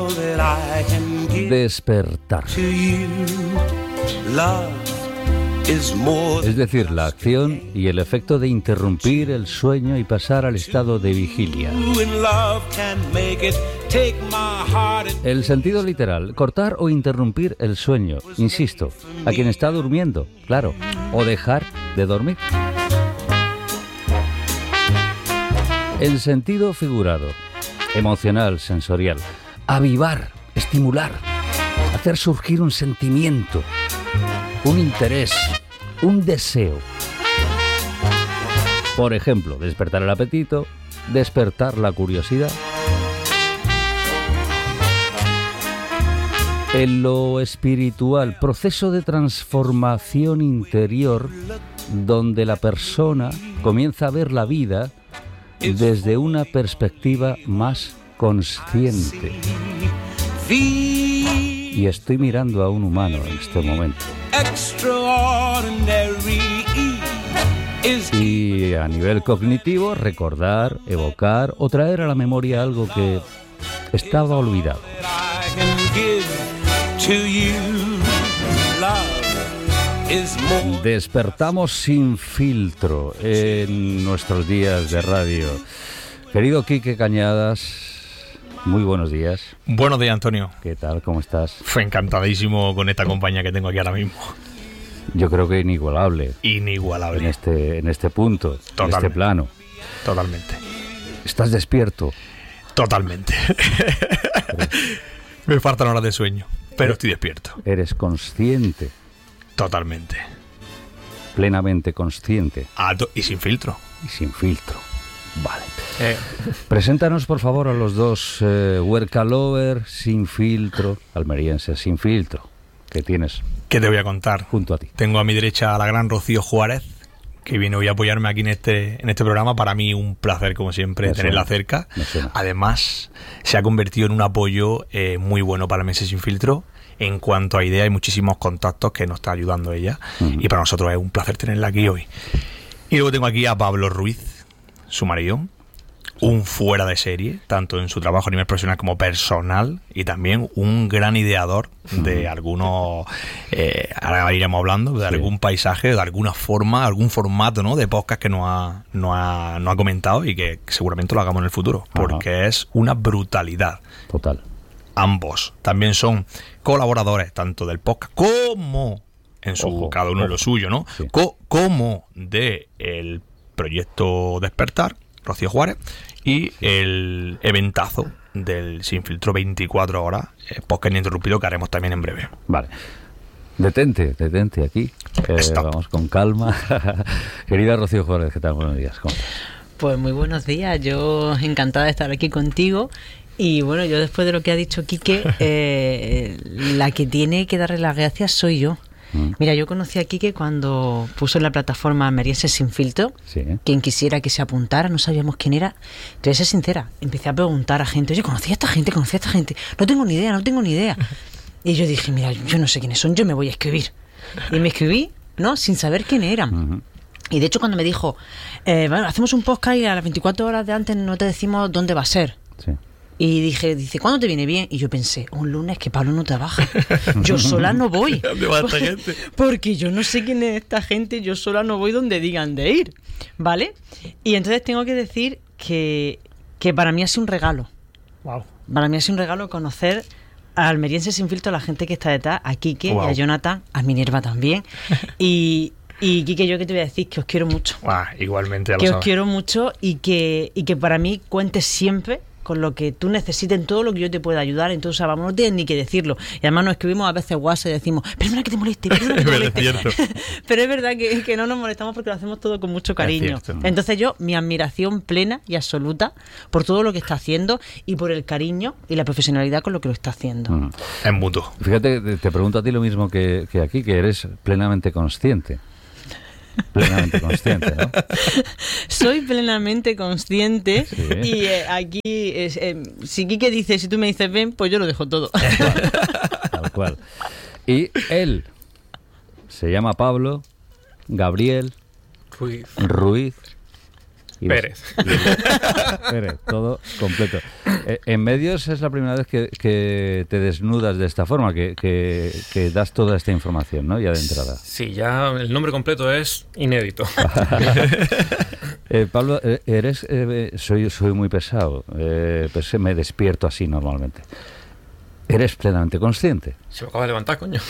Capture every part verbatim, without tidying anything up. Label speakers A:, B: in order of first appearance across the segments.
A: Despertar. Es decir, la acción y el efecto de interrumpir el sueño y pasar al estado de vigilia. El sentido literal, cortar o interrumpir el sueño, insisto, a quien está durmiendo, claro, o dejar de dormir. El sentido figurado, emocional, sensorial, avivar, estimular, hacer surgir un sentimiento, un interés, un deseo. Por ejemplo, despertar el apetito, despertar la curiosidad. En lo espiritual, proceso de transformación interior donde la persona comienza a ver la vida desde una perspectiva más consciente. Y estoy mirando a un humano en este momento. Y a nivel cognitivo, recordar, evocar o traer a la memoria algo que estaba olvidado. Despertamos sin filtro en nuestros días de radio. Querido Quique Cañadas, muy buenos días.
B: Buenos días, Antonio.
A: ¿Qué tal? ¿Cómo estás?
B: Fue encantadísimo con esta compañía que tengo aquí ahora mismo.
A: Yo creo que inigualable.
B: Inigualable.
A: En este, en este punto, Totalmente. en este plano.
B: Totalmente.
A: ¿Estás despierto?
B: Totalmente. Me faltan horas de sueño, pero estoy despierto.
A: ¿Eres consciente?
B: Totalmente.
A: Plenamente consciente.
B: Alto y sin filtro.
A: Y sin filtro. Vale. Eh. Preséntanos, por favor, a los dos eh, Huerca Lover sin filtro, almerienses sin filtro, que tienes.
B: ¿Qué te voy a contar?
A: Junto a ti.
B: Tengo a mi derecha a la gran Rocío Juárez, que viene hoy a apoyarme aquí en este, en este programa. Para mí un placer, como siempre, me tenerla suena. cerca. Además, se ha convertido en un apoyo eh, muy bueno para Meses sin filtro. En cuanto a ideas, hay muchísimos contactos que nos está ayudando ella. Uh-huh. Y para nosotros es un placer tenerla aquí hoy. Y luego tengo aquí a Pablo Ruiz, su marido, un fuera de serie, tanto en su trabajo a nivel profesional como personal, y también un gran ideador de uh-huh. algunos, eh, ahora iremos hablando, de sí. algún paisaje, de alguna forma, algún formato, ¿no?, de podcast que nos ha, nos ha, nos ha comentado y que seguramente lo hagamos en el futuro, porque uh-huh. es una brutalidad.
A: Total.
B: Ambos también son colaboradores, tanto del podcast como en su ojo, cada uno ojo. en lo suyo, ¿no? Sí. Co- como de el proyecto Despertar, Rocío Juárez, y el eventazo del Sin Filtro veinticuatro horas, eh, podcast ininterrumpido, que haremos también en breve.
A: Vale. Detente, detente aquí. Eh, vamos con calma. Querida Rocío Juárez, ¿qué tal? Buenos días. ¿Cómo estás?
C: Pues muy buenos días. Yo encantada de estar aquí contigo. Y bueno, yo después de lo que ha dicho Quique, eh, la que tiene que darle las gracias soy yo. Mm. Mira, yo conocí a Quique cuando puso en la plataforma Almerienses sin filtro. Sí. Quien quisiera que se apuntara, no sabíamos quién era. Te voy a ser sincera, empecé a preguntar a gente, oye, ¿conocí a esta gente? ¿Conocí a esta gente? No tengo ni idea, no tengo ni idea. Y yo dije, mira, yo no sé quiénes son, yo me voy a escribir. Y me escribí, ¿no?, sin saber quién eran. Mm-hmm. Y de hecho cuando me dijo, eh, bueno, hacemos un podcast y a las veinticuatro horas de antes no te decimos dónde va a ser. Sí. Y dije, dice, ¿cuándo te viene bien? Y yo pensé, un lunes que Pablo no trabaja. Yo sola no voy.
B: ¿Dónde va esta gente?
C: Porque yo no sé quién es esta gente, yo sola no voy donde digan de ir, ¿vale? Y entonces tengo que decir que, que para mí ha sido un regalo.
B: Wow.
C: Para mí ha sido un regalo conocer a Almerienses sin filtro, a la gente que está detrás, a Quique, wow. y a Jonathan, a Minerva también. Y... Y Quique, yo que te voy a decir que os quiero mucho.
B: Ah, igualmente, ya lo
C: que
B: sabes.
C: Os quiero mucho y que, y que para mí cuentes siempre con lo que tú necesites, en todo lo que yo te pueda ayudar. Entonces, o sea, vamos, no tienes ni que decirlo. Y además nos escribimos a veces WhatsApp y decimos, perdona que te moleste, perdona que te moleste. Es cierto. Pero es verdad que, que no nos molestamos porque lo hacemos todo con mucho cariño. Entonces yo, mi admiración plena y absoluta por todo lo que está haciendo y por el cariño y la profesionalidad con lo que lo está haciendo.
B: Mm. Es mutuo.
A: Fíjate, te pregunto a ti lo mismo que, que aquí, que eres plenamente consciente. Plenamente consciente, ¿no?
C: Soy plenamente consciente, sí. Y eh, aquí, eh, eh, si Quique dice, si tú me dices ven, pues yo lo dejo todo.
A: Tal cual. Tal cual. Y él se llama Pablo Gabriel Ruiz. Ruiz. Y
D: Pérez.
A: Y, Pérez, todo completo. Eh, en medios es la primera vez que, que te desnudas de esta forma, que, que, que das toda esta información, ¿no? Ya de entrada.
D: Sí, ya el nombre completo es inédito.
A: eh, Pablo, eres, eh, soy, soy muy pesado, eh, pues me despierto así normalmente. ¿Eres plenamente consciente?
D: Se me acaba de levantar, coño.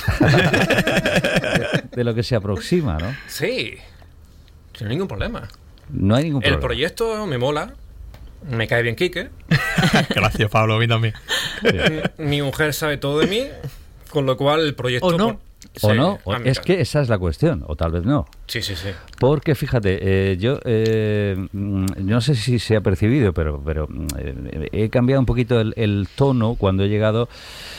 A: de, de lo que se aproxima, ¿no?
D: Sí, sin ningún problema.
A: No hay ningún problema.
D: El proyecto me mola, me cae bien Quique.
B: Gracias, Pablo, a mí también.
A: Sí.
D: Mi mujer sabe todo de mí, con lo cual el proyecto...
C: ¿O no?
A: O no, o es que esa es la cuestión, o tal vez no.
D: Sí, sí, sí.
A: Porque fíjate, eh, yo eh, no sé si se ha percibido, pero, pero eh, he cambiado un poquito el, el tono cuando he llegado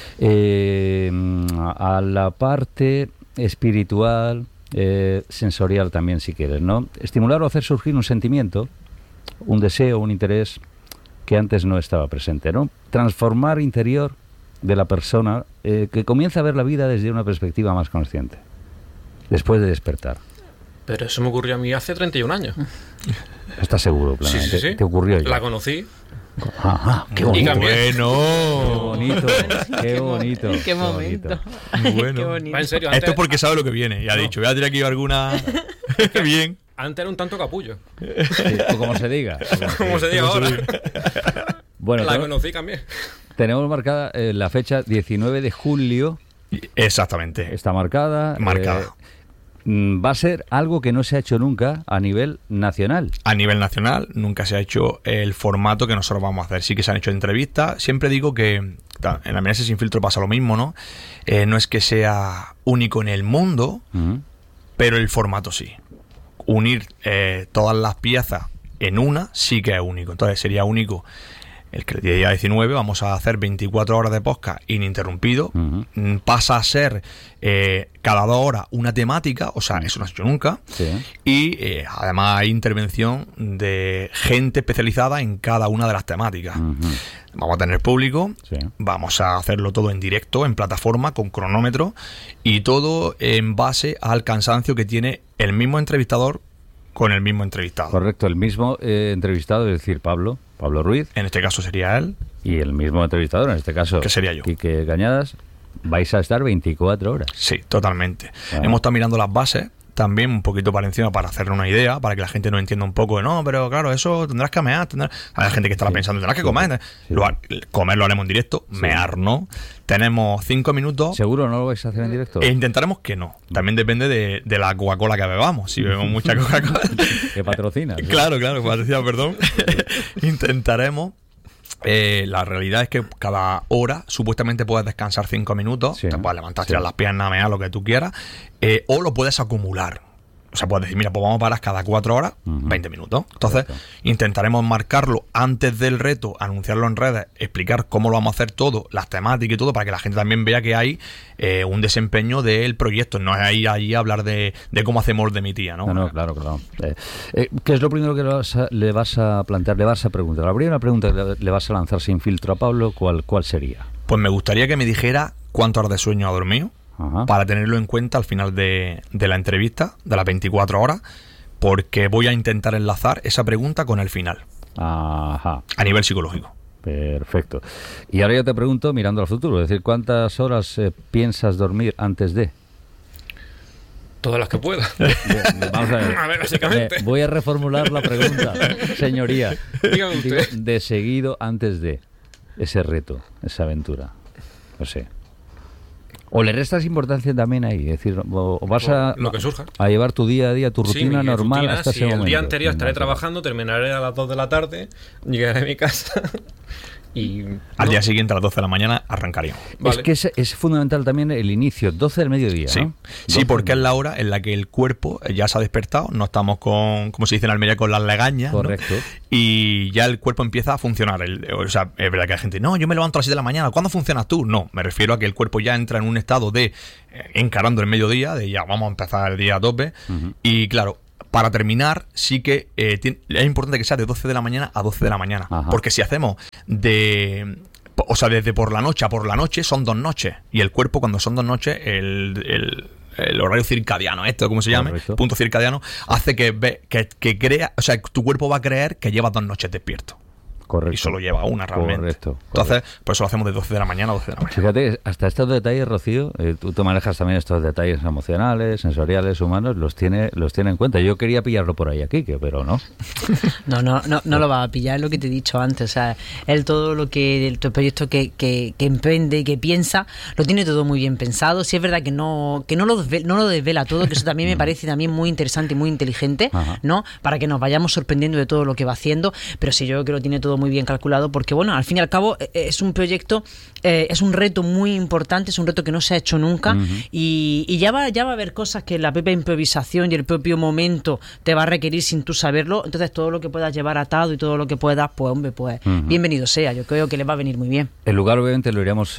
A: eh, a la parte espiritual, eh, sensorial también, si quieres, ¿no? Estimular o hacer surgir un sentimiento, un deseo, un interés que antes no estaba presente, ¿no? Transformar interior de la persona eh, que comienza a ver la vida desde una perspectiva más consciente, después de despertar.
D: Pero eso me ocurrió a mí hace treinta y un años.
A: ¿Estás seguro?
D: Sí, sí,
A: ¿Te,
D: sí.
A: ¿Te ocurrió ya?
D: La conocí.
A: Ajá, qué
D: Y
A: bonito.
D: cambié.
B: Bueno.
A: Qué bonito, qué bonito.
C: Qué momento.
B: Muy bueno.
C: Qué bonito.
D: Va, en serio, antes,
B: Esto es porque sabe lo que viene. Ya ha
D: No.
B: dicho, voy a tirar aquí alguna... Bien.
D: antes era un tanto capullo.
A: Sí, o como se diga. o como se
D: Como
A: diga.
D: se diga ahora.
A: Bueno,
D: La
A: tenemos,
D: conocí, cambié.
A: tenemos marcada eh, la fecha diecinueve de julio.
B: Exactamente.
A: Está marcada.
B: Marcada.
A: eh, mm, va a ser algo que no se ha hecho nunca a nivel nacional.
B: A nivel nacional nunca se ha hecho el formato que nosotros vamos a hacer. Sí que se han hecho entrevistas. Siempre digo que en la Meneses Sin Filtro pasa lo mismo, ¿no? Eh, no es que sea único en el mundo,
A: Uh-huh.
B: pero el formato sí. Unir eh, todas las piezas en una sí que es único. Entonces sería único el que el día diecinueve vamos a hacer veinticuatro horas de podcast ininterrumpido.
A: Uh-huh.
B: Mm, Pasa a ser eh, cada dos horas una temática, o sea, eso no se ha hecho nunca.
A: Sí.
B: Y eh, además hay intervención de gente especializada en cada una de las temáticas.
A: Uh-huh.
B: Vamos a tener público,
A: Sí.
B: vamos a hacerlo todo en directo, en plataforma, con cronómetro, y todo en base al cansancio que tiene el mismo entrevistador con el mismo entrevistado.
A: Correcto, el mismo eh, entrevistado, es decir, Pablo, Pablo Ruiz,
B: En este caso sería él.
A: y el mismo entrevistador, en este caso,
B: Que sería yo.
A: Quique Cañadas, vais a estar veinticuatro horas.
B: Sí, totalmente.
A: Ah.
B: Hemos estado mirando las bases también un poquito para encima para hacerle una idea, para que la gente no entienda un poco de no, pero claro, eso tendrás que mear, tendrás... Hay gente que estará
A: Sí.
B: pensando, tendrás que
A: Sí.
B: comer.
A: Sí.
B: Lo ha- comer lo haremos en directo,
A: Sí.
B: mear no. Tenemos cinco minutos.
A: ¿Seguro no lo vais a hacer en directo?
B: E intentaremos que no. También depende de, de la Coca-Cola que bebamos. Si bebemos mucha Coca-Cola.
A: Que patrocina. ¿sí?
B: Claro, claro, parecía, perdón. Intentaremos. Eh, la realidad es que cada hora supuestamente puedes descansar cinco minutos.
A: Sí.
B: Te puedes levantar,
A: Sí.
B: tirar las piernas, mear, lo que tú quieras. Eh, o lo puedes acumular. O sea, puedes decir, mira, pues vamos a parar cada cuatro horas,
A: Ujú.
B: veinte minutos. Entonces,
A: Correcto.
B: intentaremos marcarlo antes del reto, anunciarlo en redes, explicar cómo lo vamos a hacer todo, las temáticas y todo, para que la gente también vea que hay eh, un desempeño del proyecto. No es ir ahí a hablar de, de cómo hacemos el de mi tía, ¿no?
A: No, no, claro, claro. Eh, eh, ¿Qué es lo primero que le vas, a, le vas a plantear, le vas a preguntar? La primera pregunta que le, le vas a lanzar sin filtro a Pablo, ¿cuál, cuál sería?
B: Pues me gustaría que me dijera cuántas horas de sueño ha dormido,
A: Ajá.
B: para tenerlo en cuenta al final de, de la entrevista, de las veinticuatro horas, porque voy a intentar enlazar esa pregunta con el final,
A: Ajá.
B: a nivel psicológico.
A: Perfecto. Y ahora yo te pregunto, mirando al futuro, es decir, ¿cuántas horas eh, piensas dormir antes de?
D: Todas las que pueda.
A: Bien, vamos a ver.
D: A ver, básicamente.
A: Eh, voy a reformular la pregunta, señoría.
D: Dígame
A: Digo,
D: usted.
A: de seguido antes de ese reto, esa aventura. No sé. ¿O le restas importancia también ahí? Es decir, o, o vas a,
D: Lo que surja.
A: a llevar tu día a día, tu
D: Sí,
A: rutina
D: mi
A: normal
D: rutina,
A: hasta
D: sí,
A: ese momento.
D: el día anterior estaré
A: Venga,
D: trabajando, terminaré a las dos de la tarde, llegaré a mi casa y...
B: Al
D: no,
B: día siguiente, a las doce de la mañana, arrancaríamos.
D: vale.
A: Es que es, es fundamental también el inicio, doce del mediodía,
B: Sí,
A: ¿no?
B: sí,
A: doce
B: porque es
A: del
B: la hora en la que el cuerpo ya se ha despertado, no estamos con, como se dice en Almería, con las legañas, ¿no?
A: Correcto.
B: Y ya el cuerpo empieza a funcionar. El- o sea, es verdad que hay gente, no, yo me levanto a las siete de la mañana, ¿cuándo funcionas tú? No, me refiero a que el cuerpo ya entra en un estado de, eh, encarando el mediodía, de ya vamos a empezar el día a tope,
A: Ujú.
B: y claro, para terminar, sí que eh, tiene- es importante que sea de doce de la mañana a doce de la mañana,
A: Ajá.
B: porque si hacemos de... O sea, desde por la noche a por la noche son dos noches. Y el cuerpo, cuando son dos noches, el, el, el horario circadiano, esto como se llame,
A: Correcto.
B: punto circadiano, hace que, ve, que, que crea, o sea, tu cuerpo va a creer que lleva dos noches despierto.
A: Correcto.
B: Y solo lleva una realmente.
A: Correcto,
B: Entonces, por eso lo hacemos de doce de la mañana a doce de la mañana.
A: Fíjate, hasta estos detalles, Rocío, eh, tú te manejas también estos detalles emocionales, sensoriales, humanos, los tiene los tiene en cuenta. Yo quería pillarlo por ahí aquí, que pero no.
C: No, no, no, no lo va a pillar, es lo que te he dicho antes. O sea, él todo lo que, el proyecto que, que, que emprende, que piensa, lo tiene todo muy bien pensado. Sí es verdad que no, que no lo desvela, no lo desvela todo, que eso también me parece también muy interesante y muy inteligente,
A: Ajá.
C: ¿no? Para que nos vayamos sorprendiendo de todo lo que va haciendo. Pero sí, yo creo que lo tiene todo muy bien calculado, porque bueno, al fin y al cabo eh, es un proyecto, eh, es un reto muy importante, es un reto que no se ha hecho nunca.
A: Uh-huh.
C: y, y ya va, ya va a haber cosas que la propia improvisación y el propio momento te va a requerir sin tú saberlo. Entonces todo lo que puedas llevar atado y todo lo que puedas, pues hombre, pues
A: Uh-huh.
C: bienvenido sea. Yo creo que le va a venir muy bien.
A: El lugar obviamente lo iríamos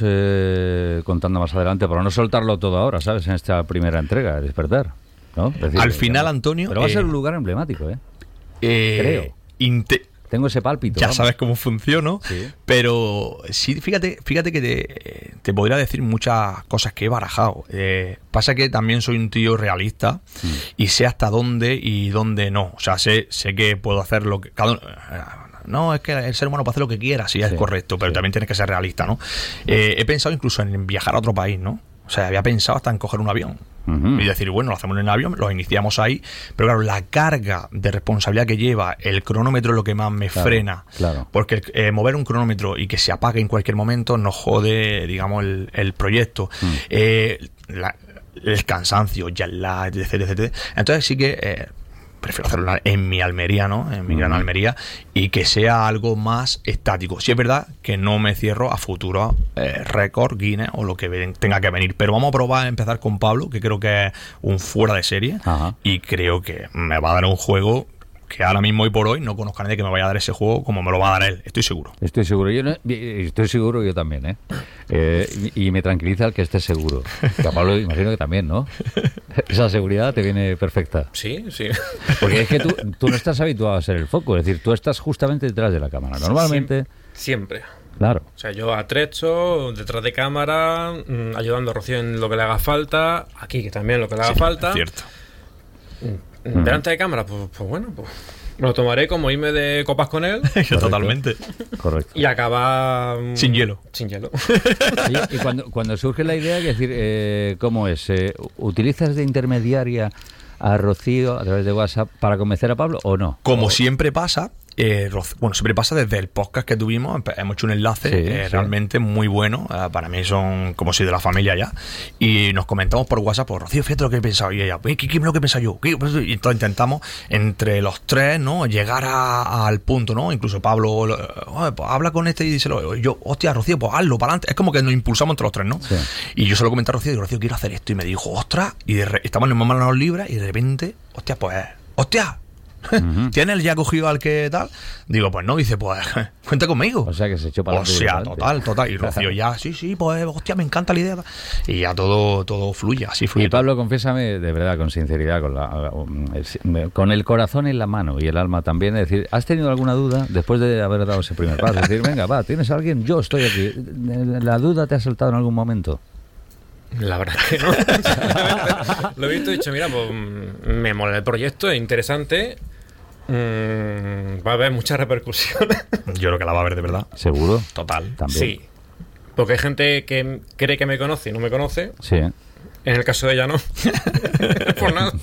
A: eh, contando más adelante, para no soltarlo todo ahora, ¿sabes? En esta primera entrega, Despertar, ¿no? Es decir,
B: Al final,
A: digamos,
B: Antonio,
A: pero va a ser
B: eh,
A: un lugar emblemático, ¿eh?
B: Eh,
A: Creo.
B: inte-
A: Tengo ese pálpito.
B: Ya
A: vamos.
B: sabes cómo funciona,
A: Sí.
B: pero sí, fíjate, fíjate que te, te podría decir muchas cosas que he barajado. Eh, pasa que también soy un tío realista
A: Mm.
B: y sé hasta dónde y dónde no. O sea, sé, sé que puedo hacer lo que cada uno- no, es que el ser humano puede hacer lo que quiera, sí, es
A: Sí,
B: correcto, pero
A: sí.
B: también tienes que ser realista, ¿no? Eh, he pensado incluso en viajar a otro país, ¿no? O sea, había pensado hasta en coger un avión.
A: Ujú.
B: Y decir, bueno, lo hacemos en el avión, lo iniciamos ahí, pero claro, la carga de responsabilidad que lleva, el cronómetro es lo que más me
A: Claro,
B: frena.
A: claro.
B: Porque eh, mover un cronómetro y que se apague en cualquier momento nos jode, digamos, el, el proyecto.
A: Mm.
B: Eh, la- el cansancio, ya la, etcétera, etcétera. Entonces sí que eh, prefiero hacerlo en mi Almería, ¿no? En mi gran
A: Ujú.
B: Almería, y que sea algo más estático. Sí es verdad que no me cierro a futuro eh, récord, Guinness o lo que ven- tenga que venir, pero vamos a probar a empezar con Pablo, que creo que es un fuera de serie,
A: Ajá.
B: y creo que me va a dar un juego que ahora mismo y por hoy no conozco a nadie que me vaya a dar ese juego como me lo va a dar él, estoy seguro.
A: Estoy seguro, yo no- estoy seguro yo también, ¿eh? Eh, y, y me tranquiliza el que estés seguro. Que a Pablo imagino que también, ¿no? Esa seguridad te viene perfecta.
D: Sí, sí.
A: Porque es que tú, tú no estás habituado a ser el foco, es decir, tú estás justamente detrás de la cámara. Normalmente,
D: Siempre. siempre.
A: claro.
D: O sea, yo atrecho, detrás de cámara, mmm, ayudando a Rocío en lo que le haga falta, aquí que también lo que le haga
B: Sí,
D: falta.
B: es cierto.
D: Mm, Delante de cámara, pues, pues bueno, pues me lo tomaré como irme de copas con él
B: Totalmente.
A: Correcto.
D: y acabar mm,
B: Sin hielo.
D: Sin hielo.
A: Oye, y cuando, cuando surge la idea, es decir, eh, ¿cómo es? Eh, ¿Utilizas de intermediaria a Rocío a través de WhatsApp para convencer a Pablo o no?
B: Como
A: O-
B: siempre pasa, eh, Roc- bueno, siempre pasa desde el podcast que tuvimos, empe- hemos hecho un enlace
A: Sí,
B: eh,
A: sí.
B: realmente muy bueno, eh, para mí son como si de la familia ya, y nos comentamos por WhatsApp, pues Rocío, fíjate lo que he pensado, y ella, ¿qué, qué, qué es lo que he pensado yo? ¿Qué? Y entonces intentamos entre los tres, ¿no? Llegar a- al punto, ¿no? Incluso Pablo, lo- "Oye, pues habla con este y díselo, yo, hostia, Rocío, pues hazlo para adelante, es como que nos impulsamos entre los tres, ¿no?
A: Sí.
B: Y yo se lo comenté a Rocío, digo, Rocío, quiero hacer esto, y me dijo, ostras, y de re- estamos en manos libres, y de repente, hostia, pues, hostia,
A: Ujú.
B: ¿tiene él ya cogido al que tal? Digo, pues no, dice, pues cuenta conmigo.
A: O sea, que se echó para
B: O
A: adelante
B: sea,
A: directamente.
B: total, total. Y Rocío ya, sí, sí, pues hostia, me encanta la idea. Y ya todo, todo fluye, así fluye.
A: Y Pablo, confiésame de verdad, con sinceridad, con, la, um, con el corazón en la mano y el alma también, es decir, ¿has tenido alguna duda después de haber dado ese primer paso? Es decir, venga, va, ¿tienes a alguien? Yo estoy aquí. ¿La duda te ha saltado en algún momento?
D: La verdad es que no. Lo he visto y he dicho, mira, pues mm, me mola el proyecto, es interesante. Mm, va a haber muchas repercusiones.
B: Yo creo que la va a ver de verdad.
A: ¿Seguro?
B: Total.
A: También.
D: Sí. Porque hay gente que cree que me conoce y no me conoce.
A: Sí, ¿eh?
D: En el caso de ella no. Por nada.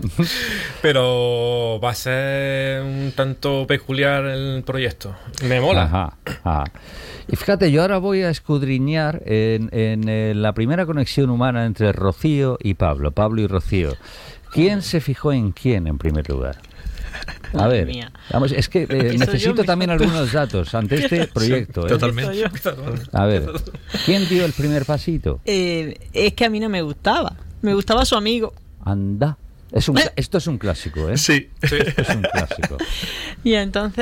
D: Pero va a ser un tanto peculiar el proyecto. Me mola.
A: Ajá, ajá. Y fíjate, yo ahora voy a escudriñar en, en, eh, la primera conexión humana entre Rocío y Pablo, Pablo y Rocío. ¿Quién se fijó en quién en primer lugar? A
C: Madre
A: ver,
C: mía.
A: vamos, es que eh,
C: Eso
A: necesito
C: yo me-
A: también algunos datos ante este proyecto. ¿eh?
B: Totalmente.
A: A ver, ¿quién dio el primer pasito?
C: Eh, es que a mí no me gustaba. Me gustaba su amigo.
A: Anda. Es un, esto es un clásico, ¿eh?
B: Sí.
A: Esto es un clásico.
C: Y entonces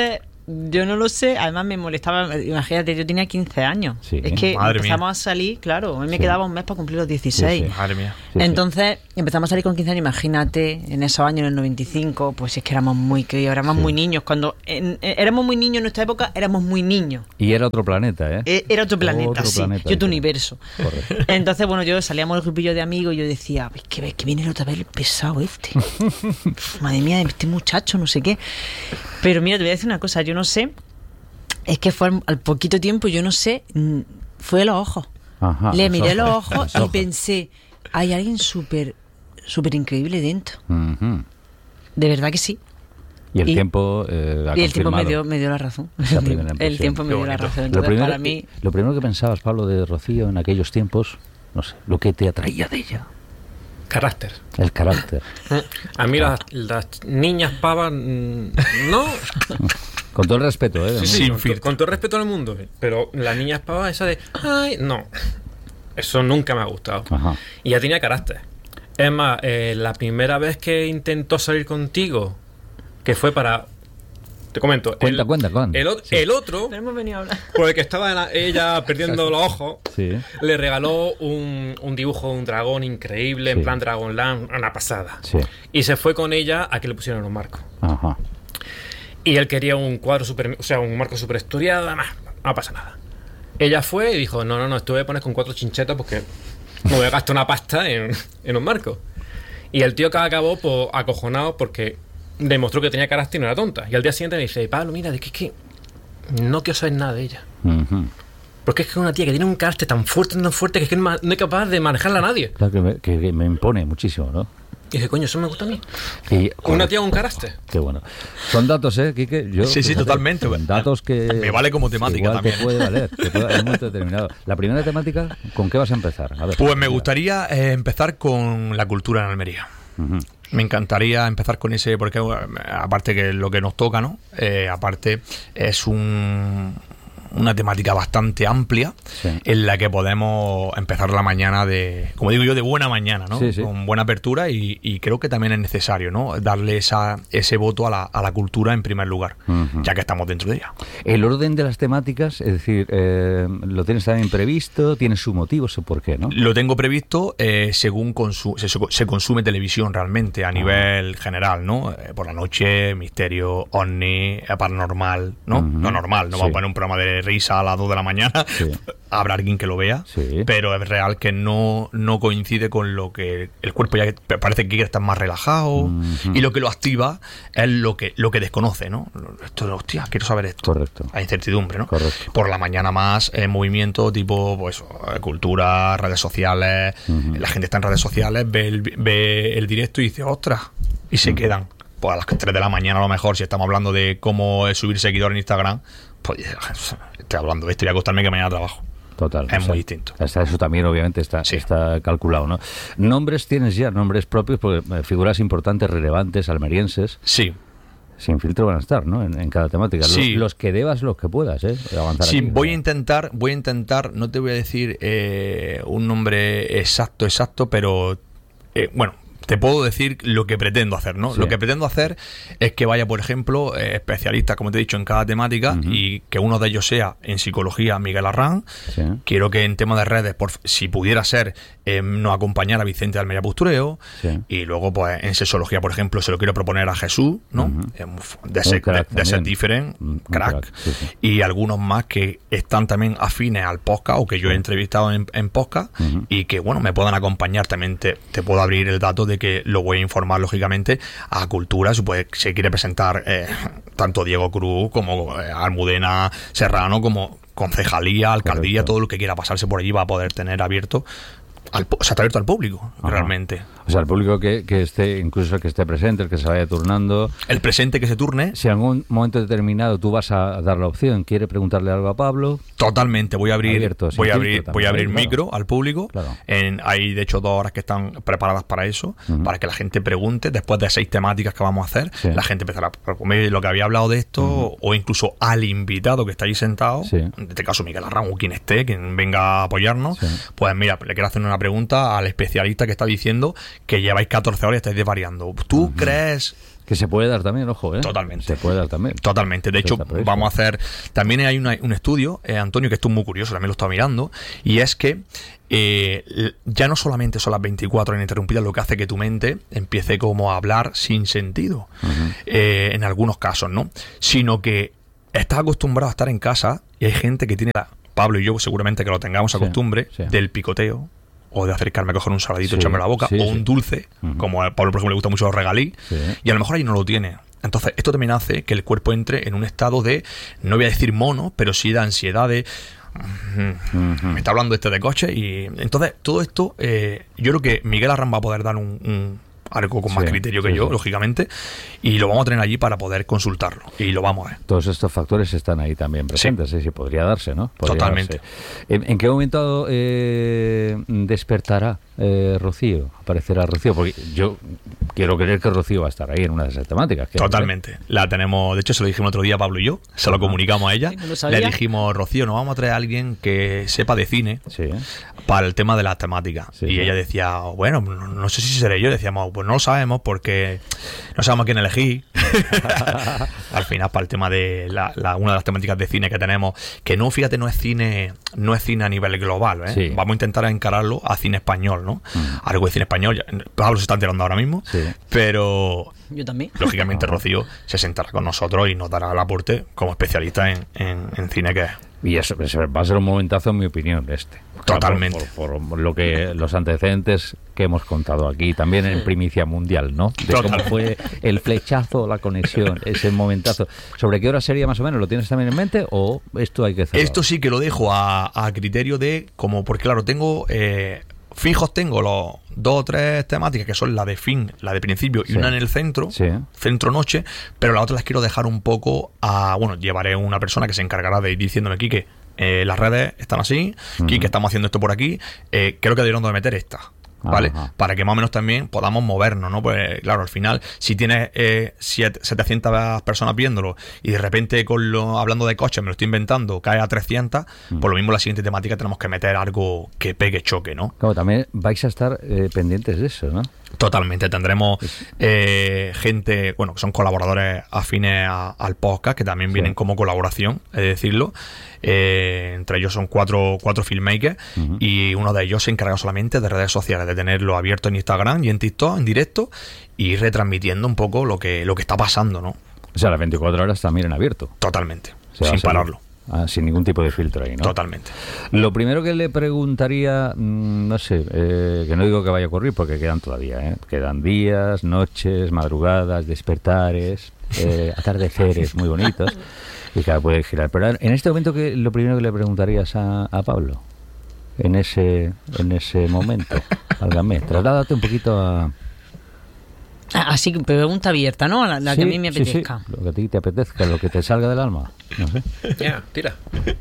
C: yo no lo sé, además me molestaba, imagínate, yo tenía quince años. Sí. Es que Madre empezamos mía. a salir, claro, a mí me sí. quedaba un mes para cumplir los dieciséis. Sí, sí.
B: Madre mía.
C: Sí, Entonces sí. empezamos a salir con quince años, imagínate, en esos años, en el noventa y cinco, pues es que éramos muy críos, éramos sí. muy niños. Cuando en, en, éramos muy niños en nuestra época, éramos muy niños.
A: Y era otro planeta, ¿eh?
C: Era otro planeta, otro sí, planeta, y otro universo.
A: Correcto.
C: Entonces, bueno, yo salíamos el grupillo de amigos y yo decía, es que, es que viene otra vez el pesado este. Madre mía, este muchacho, no sé qué. Pero mira, te voy a decir una cosa, yo no sé, es que fue al, al poquito tiempo, yo no sé, fue los ojos.
A: Ajá,
C: Le miré
A: los
C: ojos, los ojos y pensé, hay alguien súper, súper increíble dentro.
A: Uh-huh.
C: De verdad que sí.
A: Y el y, tiempo eh, ha
C: Y el tiempo me dio, me dio la razón. El tiempo me dio la razón. Entonces,
A: lo, primero,
C: para mí...
A: lo primero que pensabas, Pablo, de Rocío en aquellos tiempos, no sé, lo que te atraía de ella.
D: Carácter.
A: El carácter.
D: A mí las, las niñas pavas, no.
A: Con todo el respeto, ¿eh?
D: Sí, sí, con, con todo el respeto al mundo. Pero las niñas pavas, esa de, ay, no. Eso nunca me ha gustado.
A: Ajá.
D: Y ya tenía carácter. Es más, eh, la primera vez que intentó salir contigo, que fue para... Te comento.
A: Cuenta,
D: el,
A: cuenta, cuenta.
D: El,
A: sí.
D: el otro,
C: hemos venido a hablar.
D: por el que estaba la, ella perdiendo los ojos,
A: sí.
D: le regaló un, un dibujo de un dragón increíble, sí. en plan Dragonland, una pasada.
A: Sí.
D: Y se fue con ella a que le pusieran un marco.
A: Ajá.
D: Y él quería un cuadro super, o sea, un marco super estudiado, además, no pasa nada. Ella fue y dijo, no, no, no, esto voy a poner con cuatro chinchetas porque no voy a gastar una pasta en, en un marco. Y el tío que acabó pues, acojonado porque demostró que tenía carácter y no era tonta. Y al día siguiente me dice, Pablo, mira, de que es que no quiero saber nada de ella.
A: Uh-huh.
D: Porque es que es una tía que tiene un carácter tan fuerte, tan fuerte, que es que no es capaz de manejarla a nadie.
A: Claro, que me, que, que me impone muchísimo, ¿no?
D: Y dije, coño, eso me gusta a mí.
A: Y,
D: una tía con carácter.
A: Qué bueno. Son datos, ¿eh, Quique? Yo,
B: sí, sí, totalmente.
A: Datos que...
B: Me vale como temática
A: igual
B: también.
A: Te puede valer. Te puede, en un momento determinado. La primera temática, ¿con qué vas a empezar? A ver,
B: pues me gustaría eh, empezar con la cultura en Almería.
A: Uh-huh.
B: Me encantaría empezar con ese, porque aparte que lo que nos toca, ¿no? Eh, aparte es un... una temática bastante amplia, sí. en la que podemos empezar la mañana de, como digo yo, de buena mañana, ¿no?
A: Sí, sí.
B: Con buena apertura y, y creo que también es necesario, ¿no? Darle esa, ese voto a la, a la cultura en primer lugar, uh-huh. ya que estamos dentro de ella.
A: El orden de las temáticas, es decir, eh, ¿lo tienes también previsto? ¿Tienes su motivo? ¿Sé por qué, no?
B: Lo tengo previsto eh, según consu- se, se consume televisión realmente a uh-huh. nivel general, ¿no? Eh, por la noche, misterio, ovni, paranormal, ¿no? Uh-huh. Lo normal, no sí. vamos a poner un programa de risa a las dos de la mañana, sí. habrá alguien que lo vea,
A: sí.
B: pero es real que no, no coincide con lo que el cuerpo ya parece que quiere estar más relajado, uh-huh. y lo que lo activa es lo que lo que desconoce, ¿no? Esto, hostia, quiero saber esto.
A: Correcto.
B: Hay incertidumbre, ¿no?
A: Correcto.
B: Por la mañana más eh, movimiento tipo, pues, cultura, redes sociales, uh-huh. la gente está en redes sociales, ve el, ve el directo y dice, ostras, y se uh-huh. quedan. Pues a las tres de la mañana a lo mejor, si estamos hablando de cómo subir seguidor en Instagram, pues estoy hablando de esto y voy a acostarme que mañana trabajo.
A: Total.
B: Es o sea, muy distinto.
A: Eso también obviamente está,
B: sí.
A: está calculado, ¿no? ¿Nombres tienes ya? ¿Nombres propios? Porque figuras importantes, relevantes, almerienses.
B: Sí.
A: Sin filtro van a estar, ¿no? En, en cada temática.
B: Sí.
A: Los, los que debas, los que puedas, ¿eh? Avanzar
B: sí,
A: aquí,
B: voy
A: ¿no?
B: a intentar, voy a intentar, no te voy a decir eh, un nombre exacto, exacto, pero eh, bueno, te puedo decir lo que pretendo hacer, ¿no? Sí. Lo que pretendo hacer es que vaya, por ejemplo, eh, especialistas, como te he dicho, en cada temática, uh-huh. y que uno de ellos sea en psicología Miguel Arran.
A: Sí.
B: Quiero que en tema de redes, por, si pudiera ser, eh, nos acompañara Vicente de Almería Pustureo.
A: Sí.
B: Y luego, pues, en sexología, por ejemplo, se lo quiero proponer a Jesús, ¿no? Uh-huh. De ser, de, de ser diferente, un crack. crack. Sí, sí. Y algunos más que están también afines al podcast o que yo he entrevistado en, en podcast, uh-huh. y que, bueno, me puedan acompañar. También te, te puedo abrir el dato de que lo voy a informar lógicamente a Cultura, se, puede, se quiere presentar eh, tanto Diego Cruz como eh, Almudena Serrano, como concejalía, alcaldía, correcto. Todo lo que quiera pasarse por allí va a poder tener abierto al, o sea, está abierto al público. Ajá. Realmente.
A: O sea, el público que, que esté, incluso el que esté presente, el que se vaya turnando.
B: El presente que se turne.
A: Si en algún momento determinado tú vas a dar la opción, quiere preguntarle algo a Pablo.
B: Totalmente, voy a abrir, abierto, voy a abrir, también, voy a abrir claro. micro al público.
A: Claro.
B: En, hay de hecho dos horas que están preparadas para eso, uh-huh. para que la gente pregunte. Después de seis temáticas que vamos a hacer, sí. la gente empezará a comer lo que había hablado de esto, uh-huh. o incluso al invitado que está ahí sentado,
A: sí.
B: en este caso Miguel Arran, o quien esté, quien venga a apoyarnos, sí. pues mira, le quiero hacer una pregunta al especialista que está diciendo que lleváis catorce horas y estáis desvariando. ¿Tú uh-huh. crees
A: Que se puede dar también, ojo, ¿eh?
B: Totalmente.
A: Se puede dar también.
B: Totalmente. De hecho, vamos a hacer... También hay una, un estudio, eh, Antonio, que esto es muy curioso, también lo estaba mirando, y es que eh, ya no solamente son las veinticuatro horas ininterrumpidas lo que hace que tu mente empiece como a hablar sin sentido, uh-huh. eh, en algunos casos, ¿no? Sino que estás acostumbrado a estar en casa y hay gente que tiene, la, Pablo y yo seguramente que lo tengamos a sí, costumbre, sí. del picoteo, o de acercarme a coger un saladito, sí, echarme a la boca, sí, o un sí. dulce, uh-huh. como a Pablo, por ejemplo, le gusta mucho los regalí, sí. y a lo mejor ahí no lo tiene. Entonces, esto también hace que el cuerpo entre en un estado de, no voy a decir mono, pero sí de ansiedad, de... Uh-huh. Me está hablando este de coche, y entonces, todo esto, eh, yo creo que Miguel Arran va a poder dar un... un algo con sí, más criterio que sí, yo, sí. lógicamente, y lo vamos a tener allí para poder consultarlo, y lo vamos a ver.
A: Todos estos factores están ahí también presentes, sí, sí, sí podría darse, ¿no? Podría
B: Totalmente.
A: Darse. ¿En, ¿En qué momento eh, despertará eh, Rocío? Aparecerá Rocío, porque yo quiero creer que Rocío va a estar ahí en una de esas temáticas.
B: Totalmente. La tenemos, de hecho se lo dijimos otro día Pablo y yo, se lo comunicamos a ella, sí, le dijimos, Rocío, nos vamos a traer a alguien que sepa de cine, sí. para el tema de las temáticas, sí, y sí. ella decía, bueno, no, no sé si seré yo, decíamos, pues no lo sabemos porque no sabemos a quién elegir. Al final, para el tema de la, la, una de las temáticas de cine que tenemos, que no, fíjate, no es cine, no es cine a nivel global, ¿eh? Sí. Vamos a intentar encararlo a cine español, ¿no? Mm. Algo de cine español, Pablo se está enterando ahora mismo, sí. pero
C: yo también.
B: Lógicamente Rocío se sentará con nosotros y nos dará el aporte como especialista en, en, en cine que es.
A: Y eso, eso va a ser un momentazo, en mi opinión, este.
B: Totalmente.
A: Por, por, por lo que los antecedentes que hemos contado aquí, también en primicia mundial, ¿no? De Total. Cómo fue el flechazo, la conexión, ese momentazo. ¿Sobre qué hora sería más o menos? ¿Lo tienes también en mente o esto hay que hacerlo?
B: Esto sí que lo dejo a, a criterio de, como, porque claro, tengo... Eh, fijos tengo los dos o tres temáticas que son la de fin, la de principio y sí. una en el centro, sí. centro-noche, pero las otras las quiero dejar un poco a... Bueno, llevaré una persona que se encargará de ir diciéndome, Quique, eh, las redes están así, uh-huh. Quique, estamos haciendo esto por aquí, eh, creo que deberían de meter esta. ¿Vale? Ajá. Para que más o menos también podamos movernos, ¿no? Pues claro, al final, si tienes eh, setecientas personas viéndolo y de repente con lo, hablando de coches, me lo estoy inventando, cae a trescientas, mm. por lo mismo la siguiente temática tenemos que meter algo que pegue choque, ¿no?
A: Claro, también vais a estar eh, pendientes de eso, ¿no?
B: Totalmente, tendremos eh, gente, bueno, que son colaboradores afines a, al podcast, que también vienen sí. como colaboración, es decirlo. Eh, entre ellos son cuatro, cuatro filmmakers, uh-huh. y uno de ellos se encarga solamente de redes sociales, de tenerlo abierto en Instagram y en TikTok, en directo, y ir retransmitiendo un poco lo que, lo que está pasando, ¿no?
A: O sea, las veinticuatro horas también en abierto.
B: Totalmente, sin pararlo.
A: Ah, sin ningún tipo de filtro ahí, ¿no?
B: Totalmente.
A: Lo primero que le preguntaría, mmm, no sé, eh, que no digo que vaya a ocurrir porque quedan todavía, ¿eh? Quedan días, noches, madrugadas, despertares, eh, atardeceres muy bonitos, y claro, puede girar. Pero en este momento, que lo primero que le preguntarías a, a Pablo, en ese, en ese momento, válgame, trasládate un poquito a...
C: Así que pregunta abierta, ¿no? La, la sí, que a mí me apetezca.
A: Sí, sí. Lo que a ti te apetezca, lo que te salga del alma. No sé.
D: Ya, yeah, tira.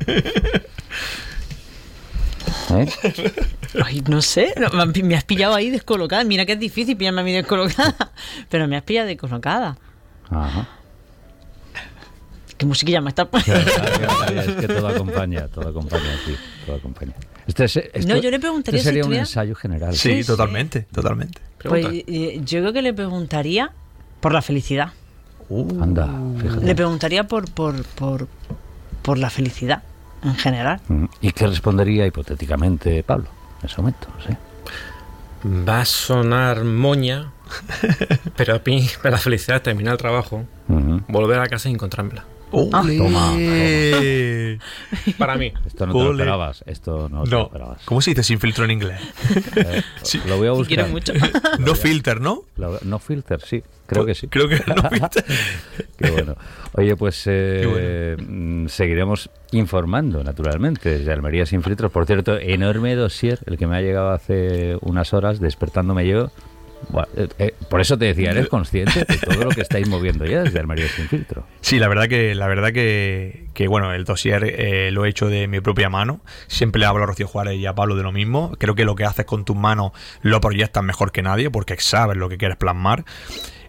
C: ¿Eh? Ay, no sé. Me has pillado ahí descolocada. Mira que es difícil pillarme a mí descolocada. Pero me has pillado descolocada.
A: Ajá.
C: ¿Qué musiquilla me está
A: poniendo? Es que todo acompaña, todo acompaña aquí. Todo acompaña. Este, es, esto,
C: no, yo le preguntaría
A: este sería
C: si
A: un ensayo general.
B: Sí,
C: sí
B: totalmente,
C: sí.
B: totalmente.
C: Pues eh, yo creo que le preguntaría por la felicidad.
A: Uh, Anda, fíjate.
C: Le preguntaría por, por, por, por la felicidad en general.
A: ¿Y qué respondería hipotéticamente Pablo en ese momento? No sé.
D: Va a sonar moña, pero a mí la felicidad es terminar el trabajo, uh-huh. volver a casa y encontrármela.
B: ¡Oh!
A: Ah, toma, toma.
D: Para mí.
A: Esto no te lo esperabas. Esto no, no. te lo esperabas.
B: ¿Cómo se dice sin filtro en inglés?
A: Eh, sí. Lo voy a buscar.
C: Quiero mucho.
B: No filter, ¿no?
A: Lo, no filter, sí. Creo que sí.
B: Creo que no filter.
A: Qué bueno. Oye, pues eh, bueno. seguiremos informando, naturalmente, desde Almería Sin Filtros. Por cierto, enorme dossier, el que me ha llegado hace unas horas, despertándome yo. Bueno, eh, eh, por eso te decía, ¿eres consciente de todo lo que estáis moviendo ya desde Almería Sin Filtro?
B: Sí, la verdad que la verdad que, que bueno, el dossier eh, lo he hecho de mi propia mano. Siempre le hablo a Rocío Juárez y a Pablo de lo mismo. Creo que lo que haces con tus manos lo proyectas mejor que nadie porque sabes lo que quieres plasmar.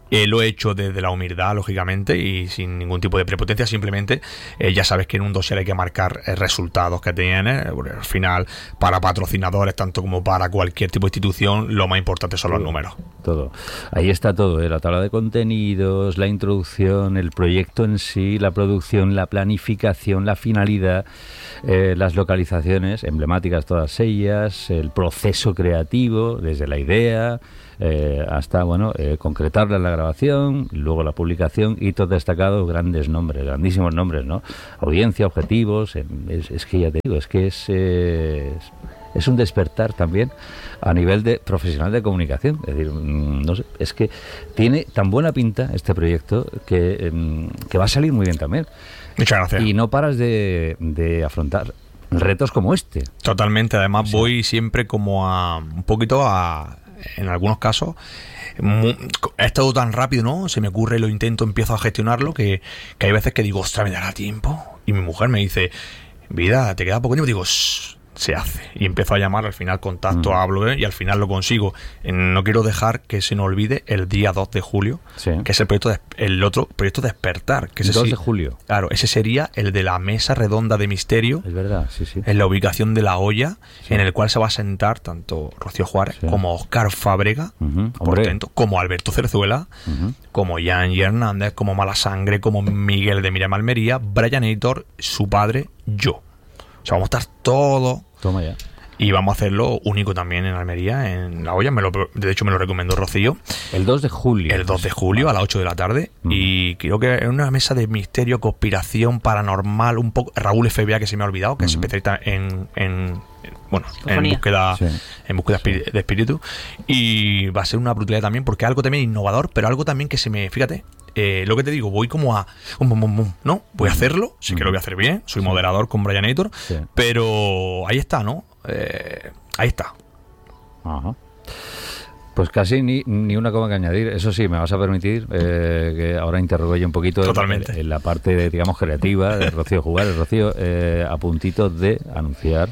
B: Eh, lo he hecho desde la humildad, lógicamente, y sin ningún tipo de prepotencia. Simplemente, eh, ya sabes que en un dossier hay que marcar eh, resultados que tienes. Porque al final, para patrocinadores, tanto como para cualquier tipo de institución, lo más importante son
A: todo,
B: los números.
A: Todo. Ahí está todo, ¿eh? La tabla de contenidos, la introducción, el proyecto en sí, la producción, la planificación, la finalidad, eh, las localizaciones emblemáticas todas ellas, el proceso creativo, desde la idea... Eh, hasta bueno eh, concretarla en la grabación, luego la publicación, hitos destacados, grandes nombres, grandísimos nombres, ¿no? Audiencia, objetivos, eh, es, es que ya te digo, es que es, eh, es es un despertar también a nivel de profesional de comunicación. Es decir, no sé, es que tiene tan buena pinta este proyecto que, eh, que va a salir muy bien también.
B: Muchas gracias.
A: Y no paras de, de afrontar retos como este.
B: Totalmente, además
A: sí.
B: voy siempre como a un poquito a... En algunos casos muy, he estado tan rápido, ¿no? Se me ocurre, lo intento, empiezo a gestionarlo, que, que hay veces que digo, ostras, ¿me dará tiempo? Y mi mujer me dice, vida, ¿te queda poco tiempo? Digo, se hace. Y empiezo a llamar, al final contacto, mm. hablo, ¿eh? Y al final lo consigo. No quiero dejar que se nos olvide el día dos de julio, sí. que es el proyecto de, el otro proyecto Despertar. Que ese
A: dos
B: sí,
A: de julio.
B: Claro, ese sería el de la mesa redonda de misterio.
A: Es verdad, sí, sí.
B: En la ubicación de La Hoya, sí. en el cual se va a sentar tanto Rocío Juárez sí. como Óscar Fábrega,
A: uh-huh.
B: por tanto, como Alberto Cerzuela, uh-huh. como Yanji Hernández, como Mala Sangre, como Miguel de Miriam Almería, Brian Editor, su padre, yo. O sea, vamos a estar todos.
A: Toma ya.
B: Y vamos a hacerlo único también en Almería, en La Hoya. Me lo, de hecho, me lo recomendó Rocío.
A: El dos de julio.
B: El dos de julio, vale. a las ocho de la tarde. Mm. Y creo que es una mesa de misterio, conspiración, paranormal, un poco... Raúl F B A, que se me ha olvidado, que mm. es especialista en... en bueno, en búsqueda, sí. en búsqueda sí. de espíritu. Y va a ser una brutalidad también, porque es algo también innovador, pero algo también que se me... Fíjate, eh, lo que te digo, voy como a... Um, um, um, um, ¿no? Voy a hacerlo, sí que lo voy a hacer bien. Soy sí. moderador con Brian Editor. Sí. Pero ahí está, ¿no? Eh, ahí está.
A: Ajá. Pues casi ni, ni una coma que añadir. Eso sí, me vas a permitir eh, que ahora interrogue yo un poquito
B: Totalmente.
A: En, en la parte, de, digamos, creativa de Rocío Juárez. Rocío, eh, a puntito de anunciar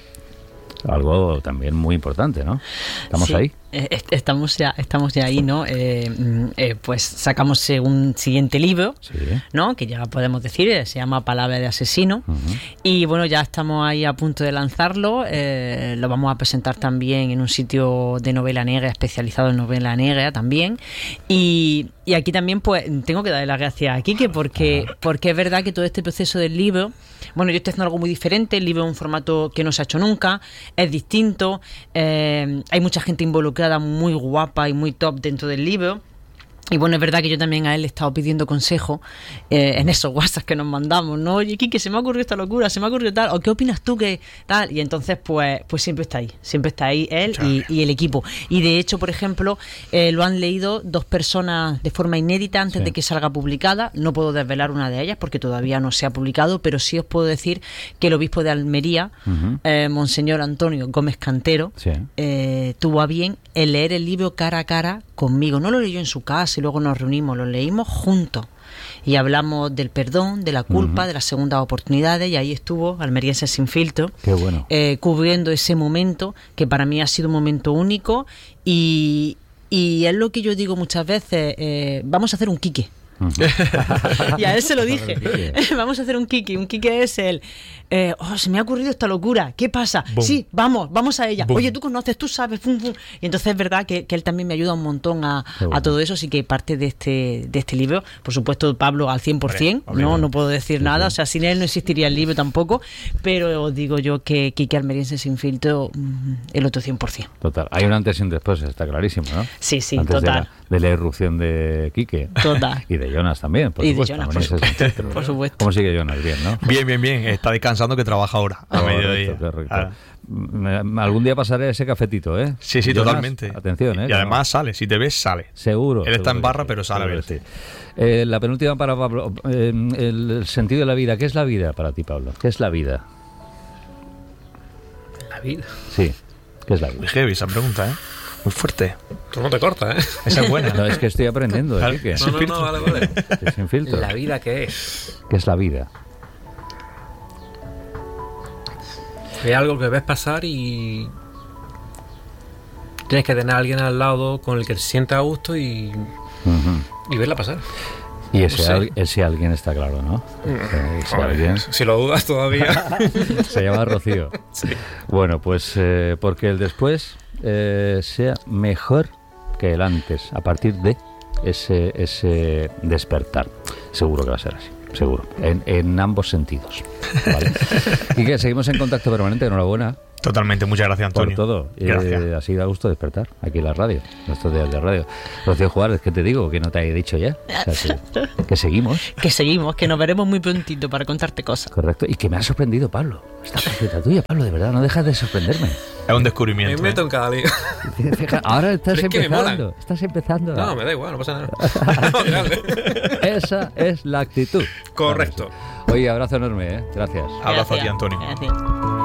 A: algo también muy importante, ¿no? ¿Estamos
C: sí,
A: ahí?
C: Eh, estamos ya, estamos ya ahí, ¿no? Eh, eh, pues sacamos un siguiente libro, sí. ¿no? Que ya podemos decir, eh, se llama Palabra de Asesino. Uh-huh. Y bueno, ya estamos ahí a punto de lanzarlo. Eh, lo vamos a presentar también en un sitio de novela negra, especializado en novela negra también. Y, y aquí también, pues, tengo que darle las gracias a Quique, porque, porque es verdad que todo este proceso del libro, bueno, yo estoy haciendo algo muy diferente. El libro es un formato que no se ha hecho nunca, es distinto, eh, hay mucha gente involucrada muy guapa y muy top dentro del libro. Y bueno, es verdad que yo también a él le he estado pidiendo consejo eh, en esos WhatsApp que nos mandamos, ¿no? Oye, Quique, se me ha ocurrido esta locura, se me ha ocurrido tal, o ¿qué opinas tú que tal? Y entonces, pues, pues siempre está ahí, siempre está ahí él y, y el equipo. Y de hecho, por ejemplo, eh, lo han leído dos personas de forma inédita antes sí. de que salga publicada. No puedo desvelar una de ellas porque todavía no se ha publicado, pero sí os puedo decir que el obispo de Almería, uh-huh. eh, Monseñor Antonio Gómez Cantero, sí. eh, tuvo a bien el leer el libro cara a cara conmigo. No lo leyó en su casa y luego nos reunimos, lo leímos juntos y hablamos del perdón, de la culpa, uh-huh. de las segundas oportunidades, y ahí estuvo Almeriense Sin Filtro.
A: Qué bueno.
C: eh, cubriendo ese momento que para mí ha sido un momento único, y, y es lo que yo digo muchas veces, eh, vamos a hacer un Quique. Y a él se lo dije, vamos a hacer un Quique. Un Quique es el eh, oh, se me ha ocurrido esta locura, ¿qué pasa? Boom. Sí, vamos, vamos a ella. Boom. Oye, tú conoces, tú sabes, fum, fum. Y entonces es verdad que, que él también me ayuda un montón a, bueno. a todo eso. Así que parte de este de este libro, por supuesto, Pablo al cien por ciento, hombre, hombre, no, no puedo decir sí, nada, sí. O sea, sin él no existiría el libro tampoco, pero os digo yo que Quique Almeriense Sin Filtro, el otro cien por ciento.
A: Total, hay un antes y un después, está clarísimo, ¿no?
C: Sí, sí,
A: antes
C: total.
A: De la, de la irrupción de Quique.
C: Total.
A: Y de Jonas también, por
C: y
A: supuesto.
C: De Jonas, por, supuesto. por supuesto.
A: ¿Cómo sigue Jonas? Bien, ¿no?
B: Bien, bien, bien. Está descansando, que trabaja ahora, a
A: correcto,
B: mediodía.
A: Correcto. Ah. Algún día pasaré ese cafetito, ¿eh?
B: Sí, sí,
A: Jonas,
B: totalmente.
A: Atención, ¿eh?
B: Y además no. sale, si te ves, sale.
A: Seguro.
B: Él está
A: seguro
B: en barra,
A: sí,
B: pero sale a verte.
A: Sí. Eh, la penúltima para Pablo. Eh, el, el sentido de la vida. ¿Qué es la vida para ti, Pablo? ¿Qué es la vida?
D: La vida.
A: Sí. ¿Qué es la vida?
B: Muy heavy esa pregunta, ¿eh? Muy fuerte.
D: Tú no te cortas, ¿eh?
B: Esa es buena.
A: No, es que estoy aprendiendo. ¿eh? ¿Qué?
D: No, no, no, vale, vale.
A: Sin filtro.
D: ¿La vida qué es?
A: ¿Qué es la vida?
D: Es algo que ves pasar y tienes que tener a alguien al lado con el que te sientas a gusto y, uh-huh. y verla pasar.
A: Y ese,
D: No sé.
A: al- ese alguien está claro, ¿no? Ese
D: Joder,
A: alguien
D: si lo dudas todavía.
A: se llama Rocío.
D: Sí.
A: Bueno, pues eh, porque el después eh, sea mejor que el antes, a partir de ese, ese despertar. Seguro que va a ser así, seguro. En, en ambos sentidos. ¿Vale? Y que seguimos en contacto permanente. Enhorabuena
B: Totalmente, muchas gracias,
A: por
B: Antonio.
A: todo.
B: Gracias.
A: Eh, así da gusto despertar aquí en la radio, nuestros días de radio. Rocío Juárez, ¿qué te digo? Que no te he dicho ya. O sea, que, que seguimos.
C: Que seguimos, que nos veremos muy prontito para contarte cosas.
A: Correcto. Y que me ha sorprendido, Pablo. Esta faceta tuya, Pablo, de verdad, no dejas de sorprenderme.
B: Es un
D: Me
B: descubrimiento.
D: meto
B: ¿eh?
D: en cada lío.
A: Fija, ahora estás
D: Pero es que me
A: empezando.
D: molan.
A: Estás empezando.
D: No, me da igual, no pasa nada. No, grande.
A: Esa es la actitud.
D: Correcto.
A: Oye, abrazo enorme, ¿eh? Gracias.
B: Abrazo a ti,
C: Gracias.
B: Antonio.
C: Gracias.